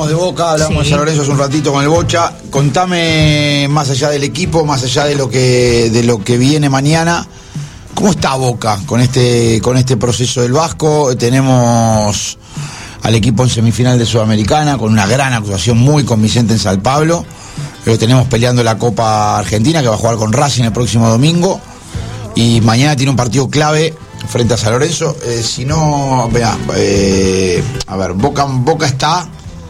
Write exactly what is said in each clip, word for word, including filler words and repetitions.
De Boca, hablamos sí. de San Lorenzo hace un ratito con el Bocha. Contame, más allá del equipo, más allá de lo que de lo que viene mañana, ¿cómo está Boca con este con este proceso del Vasco? Tenemos al equipo en semifinal de Sudamericana con una gran actuación muy convincente en San Pablo. Lo tenemos peleando la Copa Argentina, que va a jugar con Racing el próximo domingo, y mañana tiene un partido clave frente a San Lorenzo. Eh, si no, vea, eh, a ver, Boca Boca está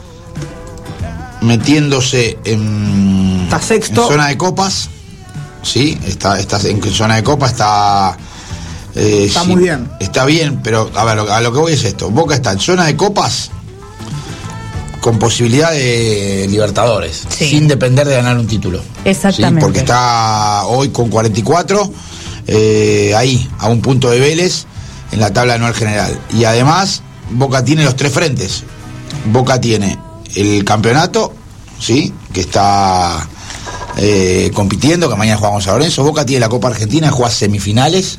metiéndose en, está sexto. en zona de copas, sí, está, está en zona de copa, está eh, está sí, muy bien, está bien, pero a ver, a lo que voy es esto: Boca está en zona de copas con posibilidad de Libertadores, sí. sin depender de ganar un título. Exactamente. ¿Sí? Porque está hoy con cuarenta y cuatro, eh, ahí, a un punto de Vélez en la tabla anual general. Y además, Boca tiene los tres frentes. Boca tiene el campeonato, sí, que está eh, compitiendo, que mañana jugamos a Lorenzo. Boca tiene la Copa Argentina, juega semifinales,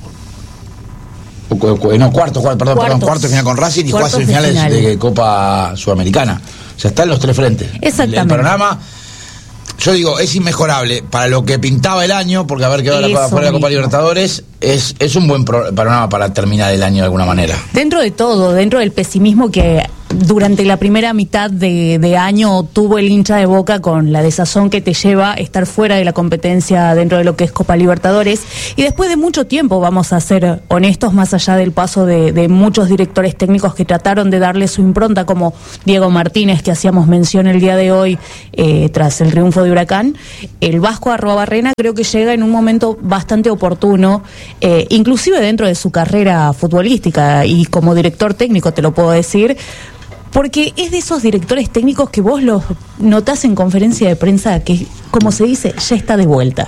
o, o, no, cuarto, cuarto, perdón, perdón, cuarto de final con Racing, y juega semifinales de, final. de Copa Sudamericana. O sea, está en los tres frentes. Exactamente. El, el panorama, yo digo, es inmejorable para lo que pintaba el año, porque haber quedado la, fuera de la Copa Libertadores es, es un buen pro, panorama para terminar el año de alguna manera. Dentro de todo, dentro del pesimismo que durante la primera mitad de, de año tuvo el hincha de Boca, con la desazón que te lleva estar fuera de la competencia dentro de lo que es Copa Libertadores, y después de mucho tiempo, vamos a ser honestos, más allá del paso de, de muchos directores técnicos que trataron de darle su impronta, como Diego Martínez, que hacíamos mención el día de hoy eh, tras el triunfo de Huracán, el Vasco Arruabarrena creo que llega en un momento bastante oportuno, eh, inclusive dentro de su carrera futbolística y como director técnico, te lo puedo decir, porque es de esos directores técnicos que vos los notás en conferencia de prensa que, como se dice, ya está de vuelta.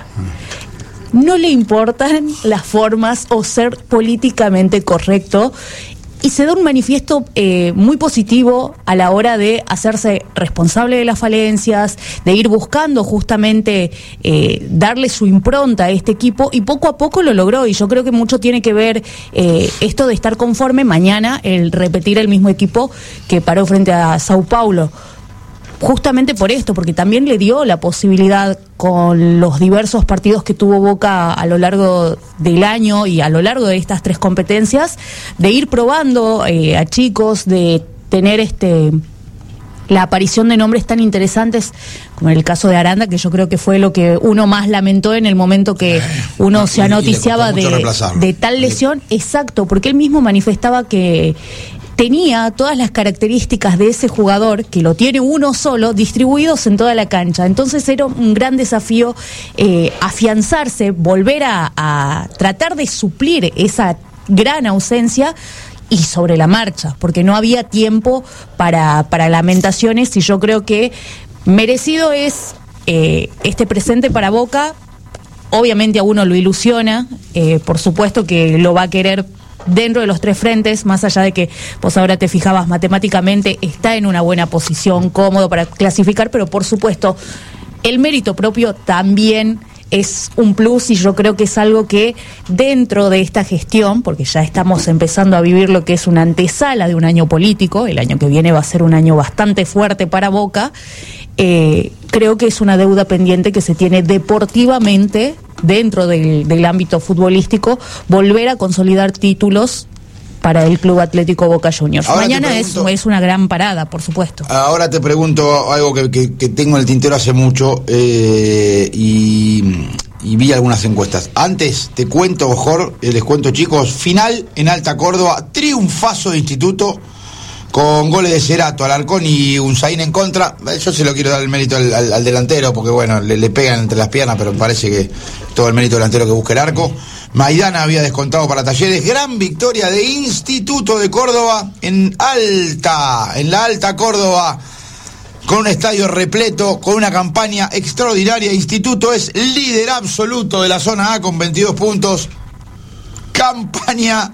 No le importan las formas o ser políticamente correcto, y se da un manifiesto eh, muy positivo a la hora de hacerse responsable de las falencias, de ir buscando justamente eh, darle su impronta a este equipo, y poco a poco lo logró. Y yo creo que mucho tiene que ver eh, esto de estar conforme mañana, el repetir el mismo equipo que paró frente a Sao Paulo. Justamente por esto, porque también le dio la posibilidad, con los diversos partidos que tuvo Boca a lo largo del año y a lo largo de estas tres competencias, de ir probando eh, a chicos, de tener este la aparición de nombres tan interesantes como en el caso de Aranda, que yo creo que fue lo que uno más lamentó en el momento que uno se anoticiaba de, de tal lesión. Exacto, porque él mismo manifestaba que tenía todas las características de ese jugador, que lo tiene uno solo, distribuidos en toda la cancha. Entonces era un gran desafío eh, afianzarse, volver a, a tratar de suplir esa gran ausencia, y sobre la marcha, porque no había tiempo para, para lamentaciones, y yo creo que merecido es eh, este presente para Boca. Obviamente a uno lo ilusiona, eh, por supuesto que lo va a querer dentro de los tres frentes, más allá de que vos ahora te fijabas matemáticamente, está en una buena posición, cómodo para clasificar, pero por supuesto el mérito propio también es un plus, y yo creo que es algo que dentro de esta gestión, porque ya estamos empezando a vivir lo que es una antesala de un año político, el año que viene va a ser un año bastante fuerte para Boca, eh, creo que es una deuda pendiente que se tiene deportivamente dentro del, del ámbito futbolístico, volver a consolidar títulos para el Club Atlético Boca Juniors. Ahora mañana pregunto, es, es una gran parada, por supuesto. Ahora te pregunto algo que, que, que tengo en el tintero hace mucho, eh, y, y vi algunas encuestas. Antes te cuento, mejor les cuento, chicos, final en Alta Córdoba, triunfazo de Instituto, con goles de Cerato, Alarcón y Unzaín en contra. Yo se lo quiero dar el mérito al, al, al delantero, porque bueno, le, le pegan entre las piernas, pero me parece que todo el mérito delantero que busca el arco. Maidana había descontado para Talleres. Gran victoria de Instituto de Córdoba en Alta, en la Alta Córdoba, con un estadio repleto, con una campaña extraordinaria. Instituto es líder absoluto de la zona A con veintidós puntos. Campaña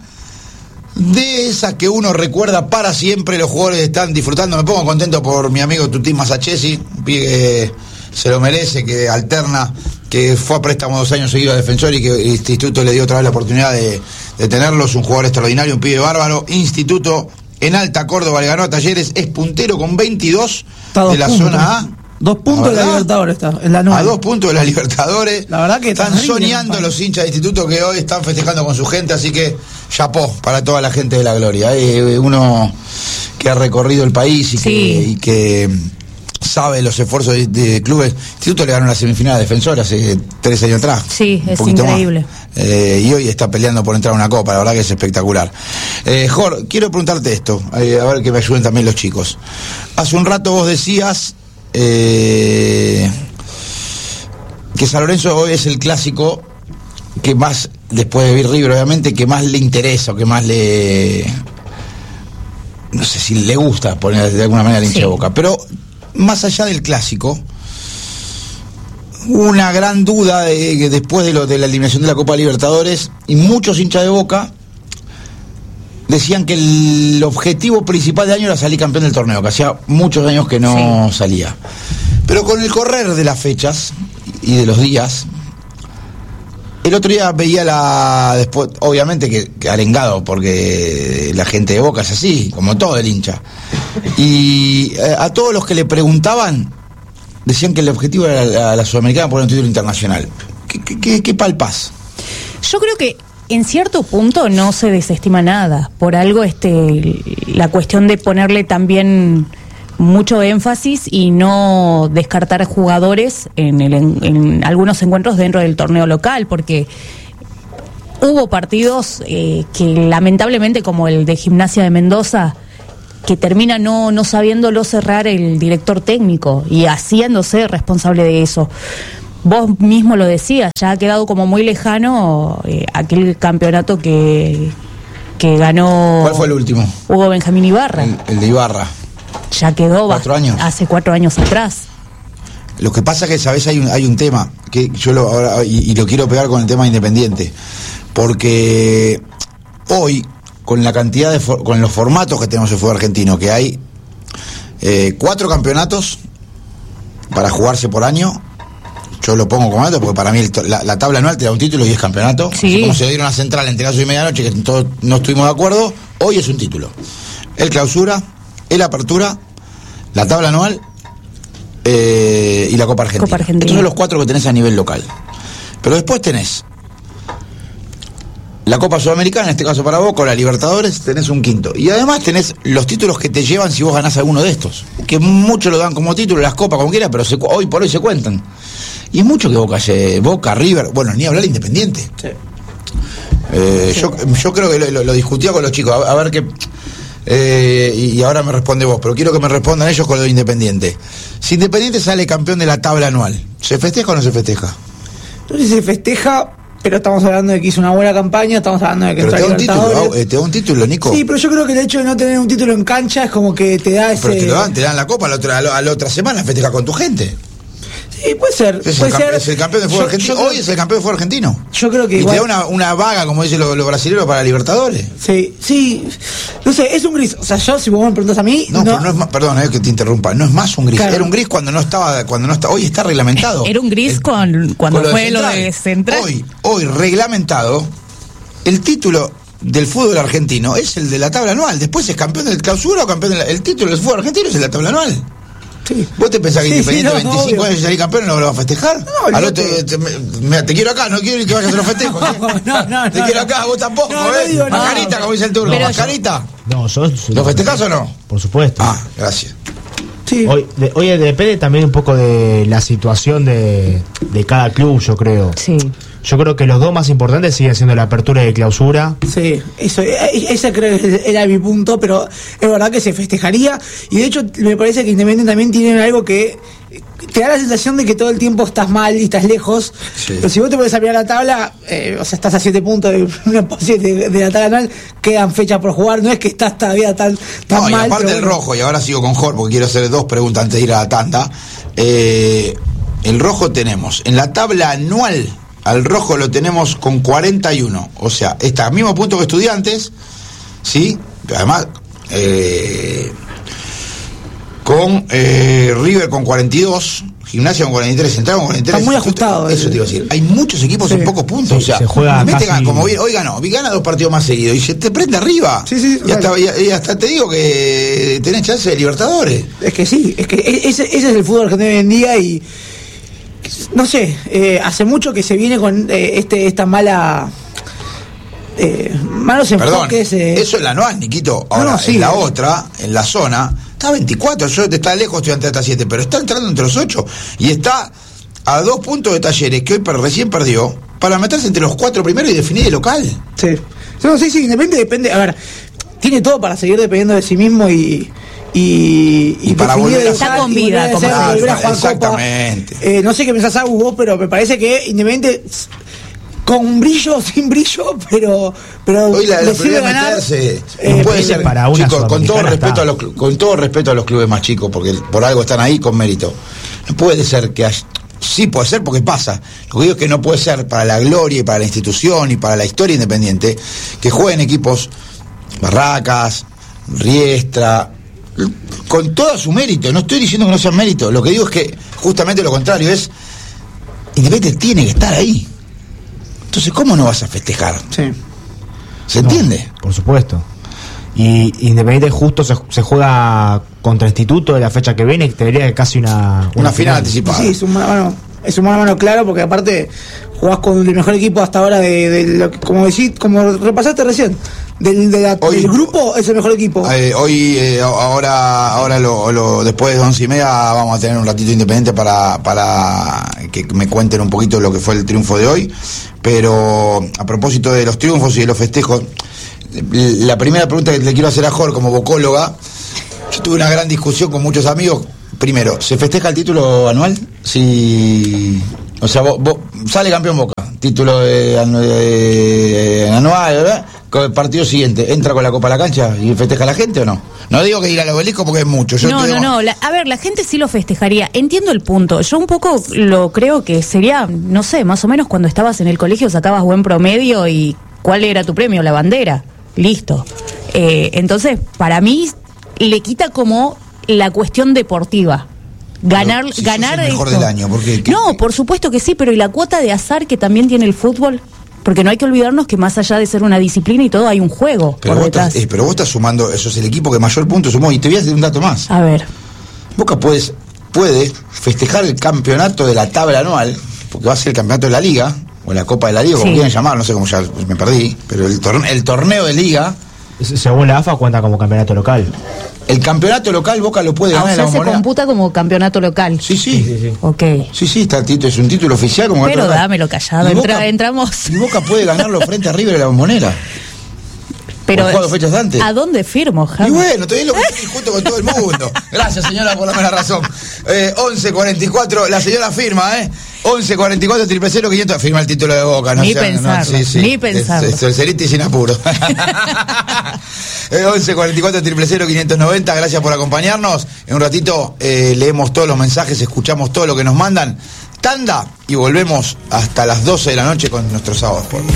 de esas que uno recuerda para siempre. Los jugadores están disfrutando. Me pongo contento por mi amigo Tutín Masachesi, que se lo merece, que alterna, que fue a préstamo dos años seguidos a Defensor y que el Instituto le dio otra vez la oportunidad de, de tenerlo. Es un jugador extraordinario, un pibe bárbaro. Instituto en Alta Córdoba le ganó a Talleres, es puntero con veintidós de la puntos. zona A. Dos puntos de la Libertadores está, en la A dos puntos de la Libertadores. La verdad que están soñando los hinchas de Instituto que hoy están festejando con su gente, así que chapó para toda la gente de la Gloria. Eh, uno que ha recorrido el país y, sí. que, y que sabe los esfuerzos de, de clubes. Instituto le ganó la semifinal a Defensor hace tres años atrás. Sí, es increíble. Eh, y hoy está peleando por entrar a una copa, la verdad que es espectacular. Eh, Jorge, quiero preguntarte esto, eh, a ver que me ayuden también los chicos. Hace un rato vos decías eh, que San Lorenzo hoy es el clásico que más, después de River obviamente, que más le interesa o que más le, no sé si le gusta poner de alguna manera el hincha de Boca, pero más allá del clásico, una gran duda de que después de lo de la eliminación de la Copa Libertadores, y muchos hinchas de Boca decían que el objetivo principal de año era salir campeón del torneo, que hacía muchos años que no sí. salía. Pero con el correr de las fechas y de los días, el otro día veía la, después, obviamente que, que arengado, porque la gente de Boca es así, como todo el hincha. Y eh, a todos los que le preguntaban, decían que el objetivo era la, la Sudamericana por un título internacional. ¿Qué, qué, qué, qué palpás? Yo creo que en cierto punto no se desestima nada. Por algo este la cuestión de ponerle también mucho énfasis y no descartar jugadores en, el, en, en algunos encuentros dentro del torneo local, porque hubo partidos eh, que lamentablemente, como el de Gimnasia de Mendoza, que termina no, no sabiéndolo cerrar el director técnico y haciéndose responsable de eso. Vos mismo lo decías, ya ha quedado como muy lejano eh, aquel campeonato que, que ganó... ¿Cuál fue el último? Hugo Benjamín Ibarra. El, el de Ibarra. Ya quedó ¿Cuatro años? Hace cuatro años atrás. Lo que pasa es que, ¿sabés? Hay un, hay un tema, que yo lo, ahora, y, y lo quiero pegar con el tema Independiente, porque hoy, con la cantidad de for, con los formatos que tenemos en el fútbol argentino, que hay eh, cuatro campeonatos para jugarse por año, yo lo pongo como alto porque para mí el, la, la tabla anual te da un título y es campeonato. Sí. Así como se dieron a Central entre caso y medianoche, que todos no estuvimos de acuerdo, hoy es un título. El clausura, el apertura, la tabla anual eh, y la Copa Argentina. Copa Argentina. Estos son los cuatro que tenés a nivel local. Pero después tenés la Copa Sudamericana, en este caso para Boca, o la Libertadores, tenés un quinto. Y además tenés los títulos que te llevan si vos ganás alguno de estos. Que muchos lo dan como título, las copas como quiera, pero se, hoy por hoy se cuentan. Y es mucho que Boca, Boca, River, bueno, ni hablar Independiente. Sí. Eh, sí. Yo, yo creo que lo, lo, lo discutía con los chicos, a, a ver qué... Eh, y, y ahora me responde vos, pero quiero que me respondan ellos con lo de Independiente. Si Independiente sale campeón de la tabla anual, ¿se festeja o no se festeja? No sé si se festeja, pero estamos hablando de que hizo una buena campaña, estamos hablando de que pero te da un título, eh, te da un título, Nico. Sí, pero yo creo que el hecho de no tener un título en cancha es como que te da ese... Pero te lo dan, te dan la copa a la otra, a la otra semana, festeja con tu gente. Sí, puede ser. Es, puede el, ser. es el campeón de fútbol yo, argentino. Yo Hoy es el campeón de fútbol argentino. Yo creo que y igual... te da una, una vaga, como dicen los, los brasileños, para Libertadores. Sí, sí. No sé, es un gris. O sea, yo, si vos me preguntás a mí... No, no, pero no es más, perdón, eh, que te interrumpa. No es más un gris. Claro. Era un gris cuando no estaba, cuando no está. Hoy está reglamentado. Era un gris el, con, cuando con fue lo de, lo de Central. Hoy, hoy reglamentado, el título del fútbol argentino es el de la tabla anual. Después es campeón del clausura o campeón del... El título del fútbol argentino es el de la tabla anual. Sí. ¿Vos te pensás que sí, Independiente sí, no, veinticinco no, años y salir campeón no lo va a festejar? No, Al otro, te, me, te quiero acá, no quiero ni que vayas a los festejos. ¿eh? no, no, te no, quiero acá, vos tampoco, no, ¿eh? No, Mascarita, como dice el turno. ¿Mascarita? No, sos, ¿Lo festejás o no? Por supuesto. Ah, gracias. Sí. Hoy, de, hoy depende también un poco de la situación de, de cada club, yo creo. Sí. Yo creo que los dos más importantes siguen siendo la apertura y la clausura. Sí, eso, ese creo que era mi punto, pero es verdad que se festejaría. Y de hecho me parece que Independiente también tiene algo que te da la sensación de que todo el tiempo estás mal y estás lejos. Sí. Pero si vos te pones a mirar la tabla, eh, o sea, estás a siete puntos de, de, de la tabla anual, quedan fechas por jugar, no es que estás todavía tan, tan no, mal. Y aparte del bueno. rojo, y ahora sigo con Jorge porque quiero hacer dos preguntas antes de ir a la tanda. Eh, el rojo tenemos en la tabla anual. Al rojo lo tenemos con cuarenta y uno, o sea, está al mismo punto que Estudiantes, ¿sí? Además, eh, con eh, River con cuarenta y dos, Gimnasia con cuarenta y tres, Central con cuarenta y tres. Está muy ajustado. Eso te iba a decir. Hay muchos equipos sí. en pocos puntos. Sí, o sea, se juega mete, casi... como hoy ganó, gana dos partidos más seguidos y se te prende arriba. Sí, sí, y, hasta, y, y hasta te digo que tenés chance de Libertadores. Es que sí, es que ese, ese es el fútbol argentino hoy en día y no sé, eh, hace mucho que se viene con eh, este esta mala eh, malos enfoques. Perdón, eh. eso es la anual, Niquito. Ahora, no, sí, en la eh. otra, en la zona, está veinticuatro, yo te está lejos, estoy ante hasta siete, pero está entrando entre los ocho y está a dos puntos de Talleres, que hoy per, recién perdió, para meterse entre los cuatro primeros y definir el local. Sí, no, sí, sí, Independiente depende, a ver, tiene todo para seguir dependiendo de sí mismo y y, y, y para volver a estar con vida, como a volver a jugar exactamente. Copa. Eh, no sé qué pensás, Agus, vos, pero me parece que Independiente con brillo, sin brillo, pero pero hoy la, la le sirve ganar, meterse, eh, no puede ser para una chicos, con todo respeto está. a los con todo respeto a los clubes más chicos, porque por algo están ahí con mérito. No puede ser que haya, sí puede ser porque pasa. Lo que digo es que no puede ser para la gloria y para la institución y para la historia independiente que jueguen equipos Barracas, Riestra, con todo su mérito. No estoy diciendo que no sean mérito, lo que digo es que justamente lo contrario es Independiente tiene que estar ahí. Entonces, ¿cómo no vas a festejar? Sí. ¿Se entiende? No, por supuesto. Y Independiente justo se, se juega contra Instituto de la fecha que viene, que debería ser casi una, una, una final, final anticipada. Sí, es un mano a mano, es un mano a mano claro, porque aparte jugás con el mejor equipo hasta ahora de, de lo que, como decís, como repasaste recién, del, de la, Hoy, del grupo es el mejor equipo. Eh, hoy, eh, ahora, ahora lo, lo, después de once y media vamos a tener un ratito independiente para, para que me cuenten un poquito lo que fue el triunfo de hoy. Pero a propósito de los triunfos y de los festejos, la primera pregunta que le quiero hacer a Jorge como vocóloga, yo tuve una gran discusión con muchos amigos. Primero, ¿se festeja el título anual? Si, o sea, vos, vos, sale campeón Boca, título de, de, de anual, ¿verdad? Con el partido siguiente, ¿entra con la copa a la cancha y festeja a la gente o no? No digo que ir al obelisco porque es mucho. Yo no, digo... no, no, la, a ver, la gente sí lo festejaría. Entiendo el punto. Yo un poco lo creo que sería, no sé, más o menos cuando estabas en el colegio sacabas buen promedio y ¿cuál era tu premio? La bandera. Listo. Eh, entonces, para mí, le quita como la cuestión deportiva. Ganar, si ganar sos el mejor esto. del año, porque No, por supuesto que sí, pero ¿y la cuota de azar que también tiene el fútbol? Porque no hay que olvidarnos que más allá de ser una disciplina y todo, hay un juego pero por vos detrás. estás, eh, pero vos estás sumando, eso es el equipo que mayor punto sumó. Y te voy a decir un dato más. A ver. Boca puedes, puede festejar el campeonato de la tabla anual, porque va a ser el campeonato de la Liga, o la Copa de la Liga, como Sí. quieran llamar, no sé cómo ya me perdí, pero el, torne, el torneo de Liga, según la A F A cuenta como campeonato local. el campeonato local Boca lo puede Ah, ganar o en sea, la se Bombonera. computa como campeonato local. Sí, sí. Sí, sí, sí. Ok. Sí, sí, está, título, es un título oficial como Pero otro local. dámelo callado, Y entra- Boca- entramos. Y Boca puede ganarlo frente a River en la Bombonera. Pero Por juego de fechas antes. ¿a dónde firmo, Y Javi? bueno, todavía lo que junto con todo el mundo. Gracias, señora, por darme la razón. Eh, once cuarenta y cuatro, la señora firma, ¿eh? once cuarenta y cuatro, triple cero, quinientos, firma el título de Boca. No Ni sean- pensarlo, no, sí, sí. ni pensarlo. Es, es, el Ceriti sin apuro. eh, once cuarenta y cuatro, triple cero, quinientos noventa, gracias por acompañarnos. En un ratito eh, leemos todos los mensajes, escuchamos todo lo que nos mandan. Tanda y volvemos hasta las doce de la noche con nuestro Sábado Sport.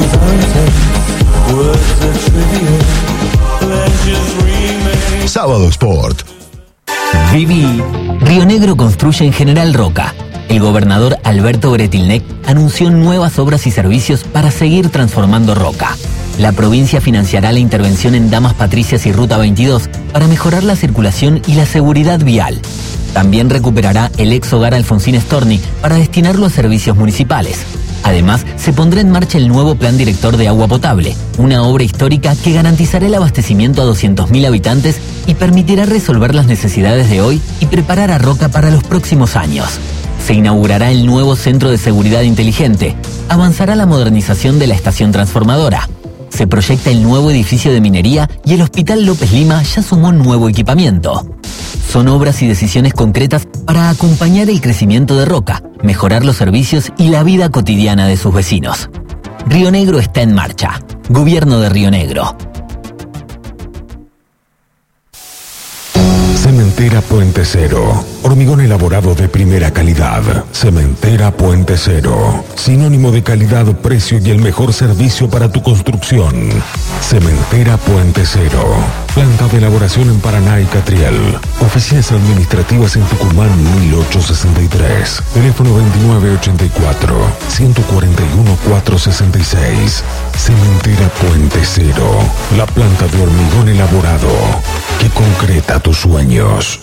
Sábado Sport. Viví. Río Negro construye en General Roca. El gobernador Alberto Bretilnec anunció nuevas obras y servicios para seguir transformando Roca. La provincia financiará la intervención en Damas Patricias y Ruta veintidós para mejorar la circulación y la seguridad vial. También recuperará el ex hogar Alfonsín Storni para destinarlo a servicios municipales. Además, se pondrá en marcha el nuevo Plan Director de Agua Potable, una obra histórica que garantizará el abastecimiento a doscientos mil habitantes y permitirá resolver las necesidades de hoy y preparar a Roca para los próximos años. Se inaugurará el nuevo Centro de Seguridad Inteligente, avanzará la modernización de la estación transformadora. Se proyecta el nuevo edificio de minería y el Hospital López Lima ya sumó nuevo equipamiento. Son obras y decisiones concretas para acompañar el crecimiento de Roca, mejorar los servicios y la vida cotidiana de sus vecinos. Río Negro está en marcha. Gobierno de Río Negro. Cementerio Cementera Puente Cero. Hormigón elaborado de primera calidad. Cementera Puente Cero. Sinónimo de calidad, precio y el mejor servicio para tu construcción. Cementera Puente Cero. Planta de elaboración en Paraná y Catriel. Oficinas administrativas en Tucumán mil ochocientos sesenta y tres. Teléfono veintinueve ochenta y cuatro, ciento cuarenta y uno, cuatrocientos sesenta y seis. Cementera Puente Cero. La planta de hormigón elaborado que concreta tus sueños.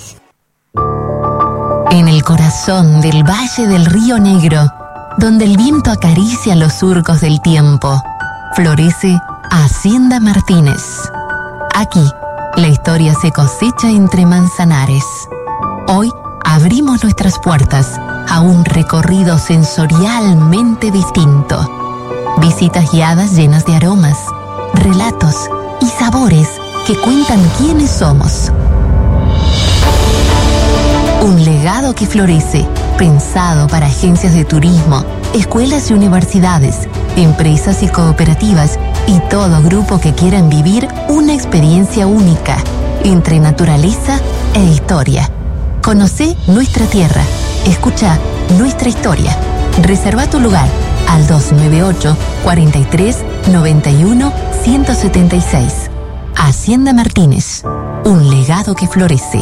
En el corazón del Valle del Río Negro, donde el viento acaricia los surcos del tiempo, florece Hacienda Martínez. Aquí, la historia se cosecha entre manzanares. Hoy abrimos nuestras puertas a un recorrido sensorialmente distinto. Visitas guiadas llenas de aromas, relatos y sabores que cuentan quiénes somos. Un legado que florece, pensado para agencias de turismo, escuelas y universidades, empresas y cooperativas y todo grupo que quieran vivir una experiencia única entre naturaleza e historia. Conocé nuestra tierra, escucha nuestra historia. Reserva tu lugar al dos nueve ocho, cuatro tres, nueve uno, uno siete seis. Hacienda Martínez, un legado que florece.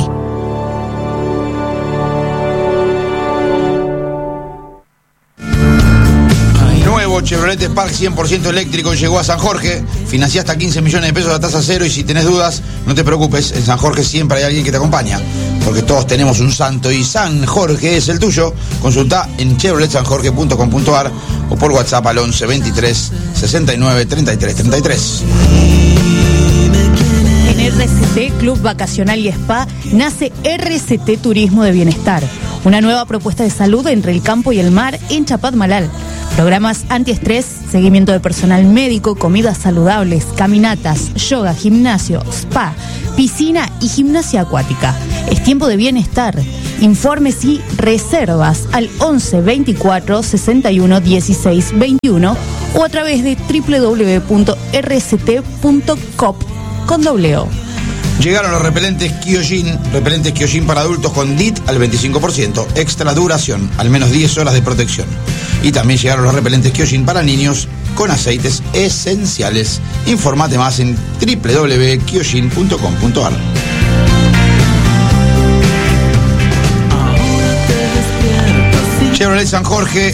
Nuevo Chevrolet Spark cien por ciento eléctrico llegó a San Jorge. Financia hasta quince millones de pesos a tasa cero, y si tenés dudas, no te preocupes, en San Jorge siempre hay alguien que te acompaña, porque todos tenemos un santo y San Jorge es el tuyo. Consulta en chevrolet san jorge punto com punto a r o por WhatsApp al once veintitrés sesenta y nueve treinta y tres treinta y tres. En R C T Club Vacacional y Spa nace R C T Turismo de Bienestar, una nueva propuesta de salud entre el campo y el mar en Chapadmalal. Programas antiestrés, seguimiento de personal médico, comidas saludables, caminatas, yoga, gimnasio, spa, piscina y gimnasia acuática. Es tiempo de bienestar. Informes y reservas al once veinticuatro sesenta y uno dieciséis veintiuno o a través de doble u doble u doble u punto r c t punto com con doble O. Llegaron los repelentes Kyojin, repelentes Kyojin para adultos con D I T al veinticinco por ciento, extra duración, al menos diez horas de protección. Y también llegaron los repelentes Kyojin para niños con aceites esenciales. Informate más en doble u doble u doble u punto kyojin punto com punto a r. Chevrolet San Jorge,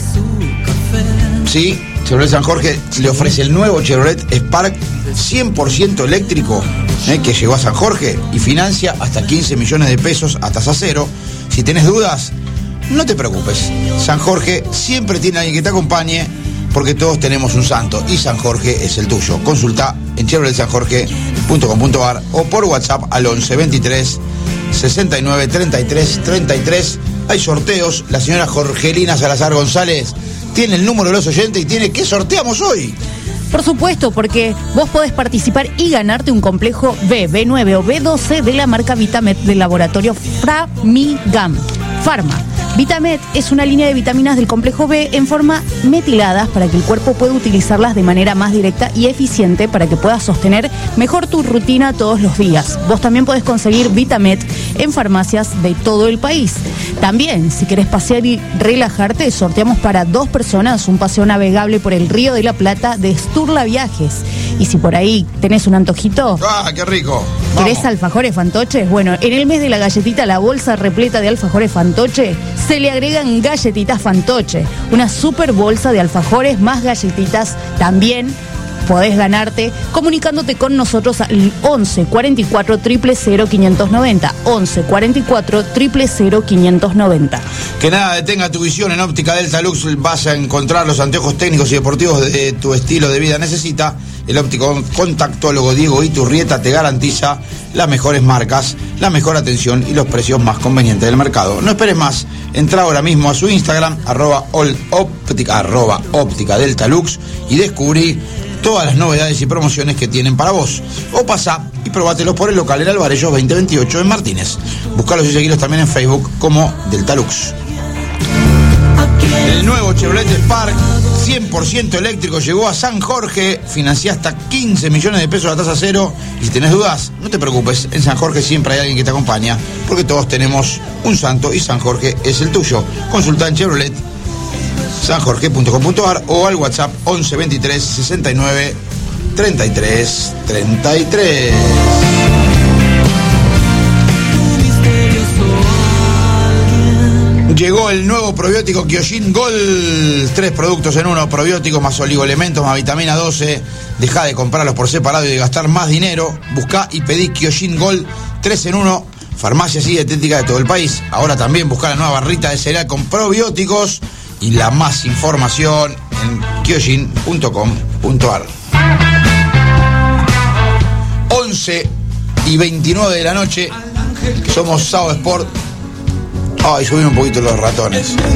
sí, Chevrolet San Jorge le ofrece el nuevo Chevrolet Spark cien por ciento eléctrico, eh, que llegó a San Jorge y financia hasta quince millones de pesos a tasa cero. Si tenés dudas, no te preocupes. San Jorge siempre tiene alguien que te acompañe, porque todos tenemos un santo y San Jorge es el tuyo. Consulta en chevrolet san jorge punto com punto a r o por WhatsApp al once veintitrés sesenta y nueve treinta y tres treinta y tres. Hay sorteos. La señora Jorgelina Salazar González tiene el número de los oyentes y tiene ¿qué sorteamos hoy? Por supuesto, porque vos podés participar y ganarte un complejo B, B nueve o B doce de la marca Vitamed del laboratorio Framigam Pharma. Vitamed es una línea de vitaminas del complejo B en forma metiladas para que el cuerpo pueda utilizarlas de manera más directa y eficiente para que puedas sostener mejor tu rutina todos los días. Vos también podés conseguir Vitamed en farmacias de todo el país. También, si querés pasear y relajarte, sorteamos para dos personas un paseo navegable por el Río de la Plata de Sturla Viajes. Y si por ahí tenés un antojito... ¡Ah, qué rico! ¿Querés Vamos. alfajores fantoches? Bueno, en el mes de la galletita, la bolsa repleta de alfajores fantoche, se le agregan galletitas fantoche. Una super bolsa de alfajores más galletitas también podés ganarte comunicándote con nosotros al once cuarenta y cuatro cero cero cero quinientos noventa. once cuarenta y cuatro cero cero cero quinientos noventa. Que nada detenga tu visión. En Óptica Delta Lux vas a encontrar los anteojos técnicos y deportivos de tu estilo de vida necesita. El óptico contactólogo Diego Iturrieta te garantiza las mejores marcas, la mejor atención y los precios más convenientes del mercado. No esperes más. Entra ahora mismo a su Instagram, arroba, óptica, arroba óptica Delta Lux, y descubrí todas las novedades y promociones que tienen para vos. O pasá y probátelos por el local en Alvarellos veinte veintiocho en Martínez. Buscalos y seguilos también en Facebook como Delta Lux. El nuevo Chevrolet Spark cien por ciento eléctrico llegó a San Jorge. Financia hasta quince millones de pesos a tasa cero. Y si tenés dudas, no te preocupes. En San Jorge siempre hay alguien que te acompaña, porque todos tenemos un santo y San Jorge es el tuyo. Consulta en Chevrolet san jorge punto com punto a r o al WhatsApp once veintitrés sesenta y nueve treinta y tres treinta y tres. Llegó el nuevo probiótico Kyojin Gold. Tres productos en uno: probiótico más oligoelementos más vitamina doce. Deja de comprarlos por separado y de gastar más dinero. Buscá y pedí Kyojin Gold tres en uno. Farmacias y dietéticas de todo el país. Ahora también buscá la nueva barrita de cereal con probióticos. Y la más información en kyojin punto com punto a r. once y veintinueve de la noche. Somos Sao Sport. Ay, subí un poquito los ratones.